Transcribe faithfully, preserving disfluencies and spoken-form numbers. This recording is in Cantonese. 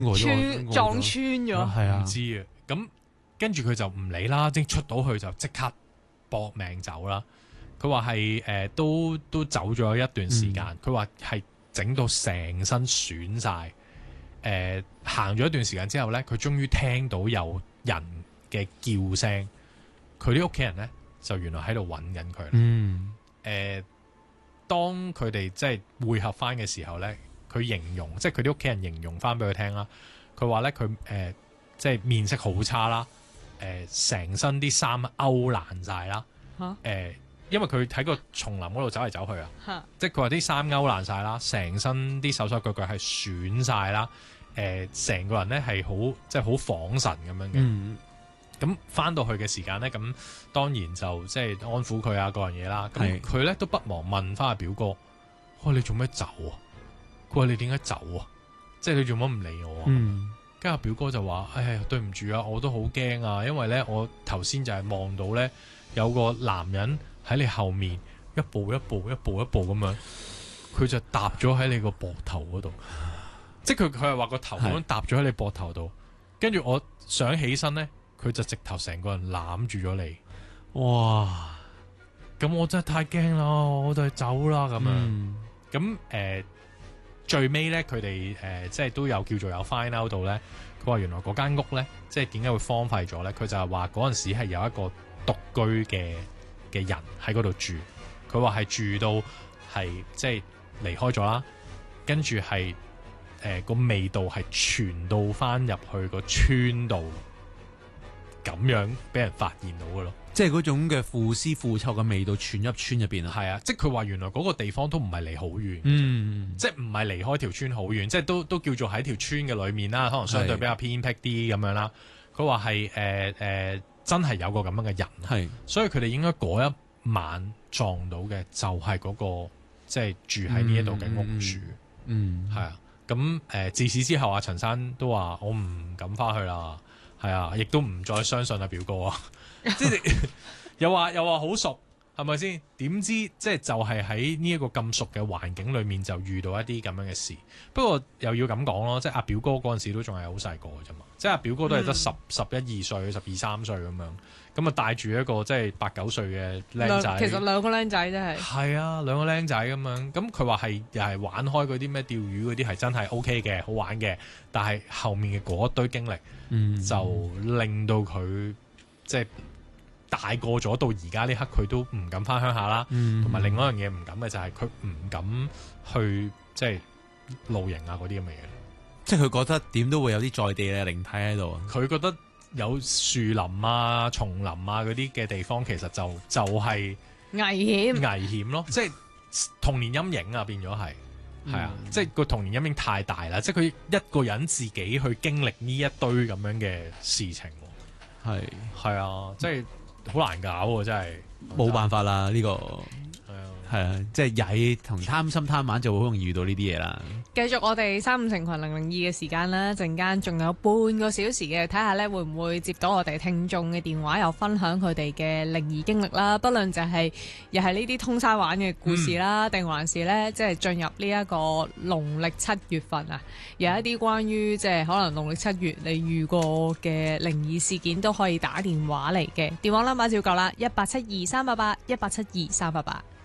穿撞穿咗， 係啊， 唔知啊。咁跟住佢就唔理啦，即出到去就即刻搏命走啦。佢話係誒都都走咗一段時間，佢話係整到成身損晒。誒行咗一段時間之後呢，佢終於聽到有人嘅叫聲，佢啲屋企人呢，就原來喺度揾緊佢。 嗯， 誒、呃，當佢哋即係會合翻嘅時候呢，佢形容即係佢啲屋企人形容翻俾佢聽啦。佢話呢，佢誒、呃、即係面色好差啦，誒、呃、成身啲衫勾爛晒啦，誒、 嚇呃、因為佢喺個叢林嗰度走嚟走去啊， 嚇即係佢話啲衫勾爛晒啦，成身啲手手腳腳係損晒啦，誒、呃、成個人呢係好即係好恍神咁樣嘅。 嗯， 咁翻到去嘅時間咧，咁當然就即係安撫佢啊，各樣嘢啦。咁係佢咧都不忘問翻阿表哥：，哇，你做咩走啊？佢話你點解走啊？即係你做乜唔理我啊？ 嗯， 跟住阿表哥就話：，哎呀，對唔住啊，我都好驚啊，因為咧我頭先就係望到咧有個男人喺你後面一步一步一步一步咁樣，佢就搭咗喺你個膊頭嗰度，即係佢佢係話個頭咁樣搭咗喺你膊頭度，跟住我想起身咧。佢就直頭成個人攬住咗你， 哇！ 咁我真係太驚啦，我就係走啦咁樣。咁誒、 嗯呃、最尾咧，佢哋誒即係都有叫做有 find out 到咧。佢話原來嗰間屋咧，即係點解會荒廢咗咧？佢就係話嗰陣時係有一個獨居嘅嘅人喺嗰度住。佢話係住到係即係離開咗啦，跟住係誒個味道係傳到翻入去個村度。咁樣俾人發現到嘅咯， 即係嗰種嘅腐屍腐臭嘅味道傳入村入邊啊！ 係啊，即係佢話原來嗰個地方都唔係離好遠， 嗯， 即係唔係離開條村好遠，即係都都叫做喺條村嘅裏面啦，可能相對比較偏僻啲咁樣啦。佢話係誒誒真係有個咁樣嘅人， 係， 所以佢哋應該嗰一晚撞到嘅就係嗰、嗰個即係住喺呢一度嘅屋主， 嗯， 係啊。咁誒、呃、自此之後，阿陳生都話我唔敢翻去啦。係啊，亦都唔再相信阿表哥啊！即係又話又話好熟，係咪先？點知即係就係喺呢一個咁熟嘅環境裏面，就遇到一啲咁樣嘅事。不過又要咁講咯，即係阿表哥嗰陣時都仲係好細個嘅啫嘛。即係阿表哥都係得十十一二歲、十二三歲咁樣，咁啊帶住一個即係八九歲嘅僆仔。 其實兩個僆仔真係係啊，兩個僆仔咁樣。咁佢話係又係玩開嗰啲咩釣魚嗰啲係真係 O K 嘅，好玩嘅。但係後面嘅嗰一堆經歷。 嗯， 就令到佢即係大個咗到而家呢刻，佢都唔敢翻鄉下啦。 嗯， 同埋另外一樣嘢唔敢嘅就係佢唔敢去即係露營啊嗰啲咁嘅嘢。 即係佢覺得點都會有啲在地嘅靈體喺度啊。 佢覺得有樹林啊、叢林啊嗰啲嘅地方，其實就就係危險危險咯。即係童年陰影啊，變咗係。係啊， 嗯、 即係個童年陰影太大啦，即係佢一個人自己去經歷呢一堆咁樣嘅事情， 係係啊，即係好難搞喎，真係冇辦法啦呢、呢個， 係啊， 係啊，即係曳同貪心貪玩就會好容易遇到呢啲嘢啦。 繼續我哋三五成群零零二嘅時間啦，陣間仲有半個小時嘅，睇下咧會唔會接到我哋聽眾嘅電話，又分享佢哋嘅靈異經歷啦。不論就係、是、又係呢啲通沙玩嘅故事啦，定、嗯、還是咧即係進入呢一個農曆七月份啊，有一啲關於即係可能農曆七月你遇過嘅靈異事件都可以打電話嚟嘅。電話 number 照舊啦，一八七二三八八一八七二三八八。